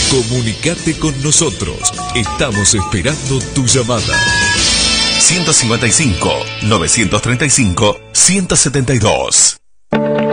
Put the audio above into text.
Comunicate con nosotros. Estamos esperando tu llamada. 155 935 172.